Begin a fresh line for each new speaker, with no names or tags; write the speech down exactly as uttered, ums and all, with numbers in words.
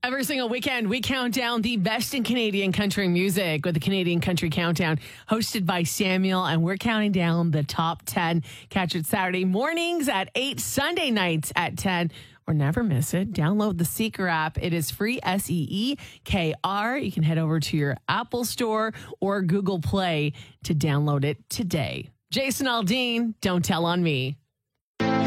Every single weekend, we count down the best in Canadian country music with the Canadian Country Countdown, hosted by Samuel, and we're counting down the top ten. Catch it Saturday mornings at eight, Sunday nights at ten, or never miss it. Download the Seeker app. It is free, S E E K R. You can head over to your Apple Store or Google Play to download it today. Jason Aldean, Don't Tell on Me.